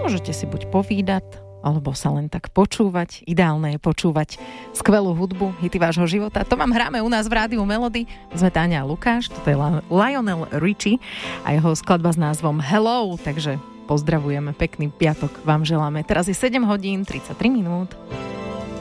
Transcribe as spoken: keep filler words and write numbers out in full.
môžete si buď povídať, alebo sa len tak počúvať. Ideálne je počúvať skvelú hudbu, hity vášho života. To vám hráme u nás v Rádiu Melody. My sme Táňa a Lukáš, toto je Lionel Richie a jeho skladba s názvom Hello, takže pozdravujeme, pekný piatok vám želáme. Teraz je sedem hodín tridsaťtri minút.